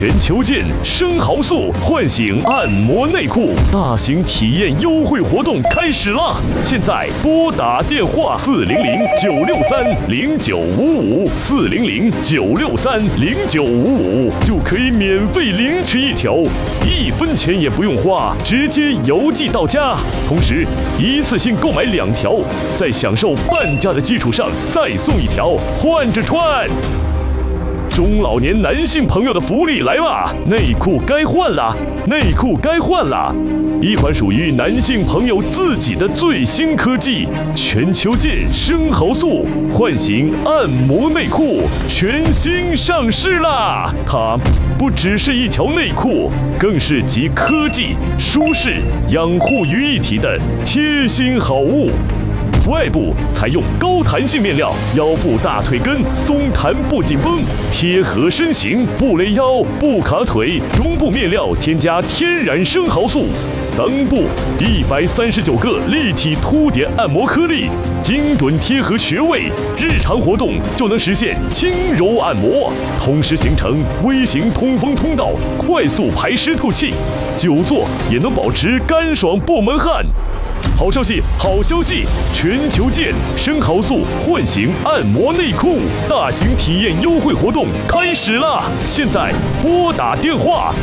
全球见生蚝素唤醒按摩内裤大型体验优惠活动开始啦！现在拨打电话400-963-0955，400-963-0955就可以免费领取一条，1分钱也不用花，直接邮寄到家。同时，一次性购买2条，在享受半价的基础上再送1条，换着穿。中老年男性朋友的福利来吧！内裤该换了，内裤该换了！一款属于男性朋友自己的最新科技——全球见生蚝素唤醒按摩内裤全新上市啦！它不只是一条内裤，更是集科技、舒适、养护于一体的贴心好物。外部采用高弹性面料，腰部大腿根松弹不紧绷，贴合身形不勒腰不卡腿。中部面料添加天然生蚝素，裆部139个立体凸点按摩颗粒，精准贴合穴位，日常活动就能实现轻柔按摩，同时形成微型通风通道，快速排湿透气，久坐也能保持干爽不闷汗。好消息，好消息！全球见生蚝素唤醒按摩内裤大型体验优惠活动开始啦！现在拨打电话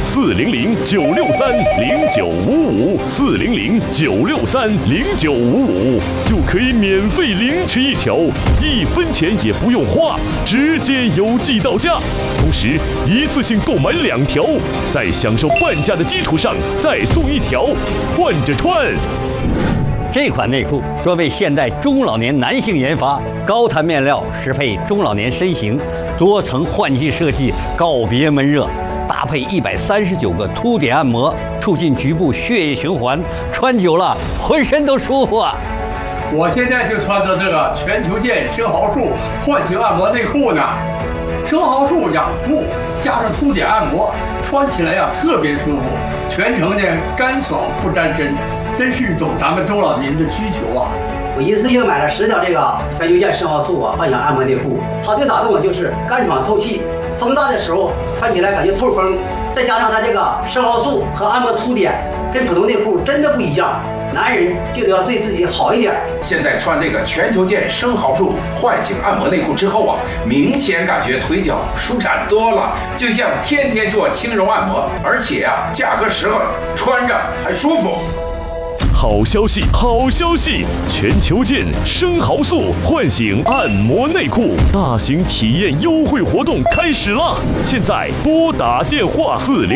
400-963-0955，400-963-0955就可以免费领取1条，1分钱也不用花，直接邮寄到家。同时，一次性购买2条，在享受半价的基础上再送1条，换着穿。 这款内裤专为现代中老年男性研发，高弹面料适配中老年身形，多层换季设计，告别闷热，搭配139个凸点按摩，促进局部血液循环，穿久了浑身都舒服啊！ 我现在就穿着这个全球见生蚝素唤醒按摩内裤呢，生蚝素养护加上凸点按摩，穿起来呀特别舒服，全程呢干爽不沾身。真是懂咱们中老年的需求啊！ 我一次性买了10条这个全球见生蚝素幻想按摩内裤，它最打动我就是干爽透气，风大的时候穿起来感觉透风，再加上它这个生蚝素和按摩凸点，跟普通内裤真的不一样。男人就得要对自己好一点。 现在穿这个全球见生蚝素唤醒按摩内裤之后啊，明显感觉腿脚舒展多了，就像天天做轻柔按摩，而且啊价格实惠，穿着还舒服。 好消息，好消息！全球见生蚝素唤醒按摩内裤大型体验优惠活动开始啦！现在拨打电话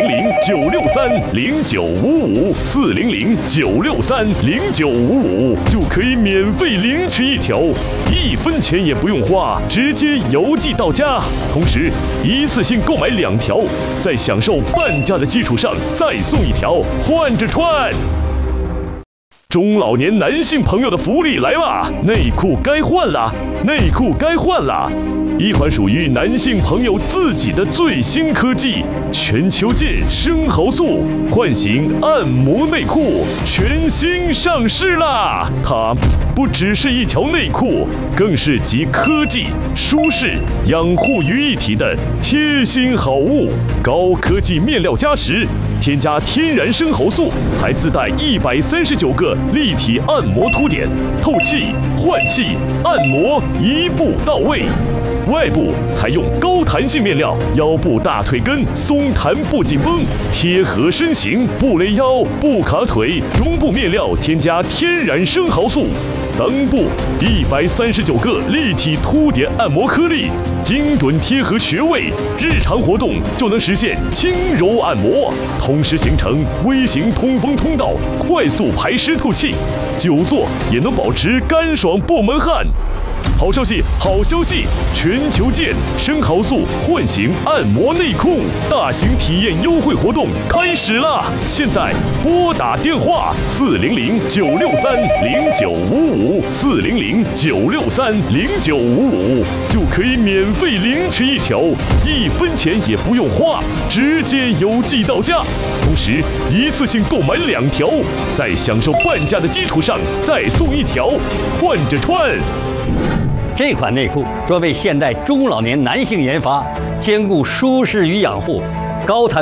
400-963-0955，400-963-0955就可以免费领取1条，1分钱也不用花，直接邮寄到家。同时，一次性购买2条，在享受半价的基础上再送1条，换着穿。中老年男性朋友的福利来吧！内裤该换了，内裤该换了！一款属于男性朋友自己的最新科技——全球见生蚝素唤醒按摩内裤全新上市啦！它不只是一条内裤，更是集科技、舒适、养护于一体的贴心好物。高科技面料加持，添加天然生蚝素，还自带139个立体按摩凸点，透气、换气、按摩一步到位。外部采用高弹性面料，腰部大腿根松弹不紧绷，贴合身形不勒腰不卡腿。中部面料添加天然生蚝素，裆部139个立体凸点按摩颗粒，精准贴合穴位，日常活动就能实现轻柔按摩，同时形成微型通风通道，快速排湿透气，久坐也能保持干爽不闷汗。好消息，好消息！全球见生蚝素唤醒按摩内裤大型体验优惠活动开始啦！现在拨打电话400-963-0955，400-963-0955就可以免费领取1条，1分钱也不用花，直接邮寄到家。同时，一次性购买2条，在享受半价的基础上再送1条，换着穿。 这款内裤专为现代中老年男性研发，兼顾舒适与养护， 高弹。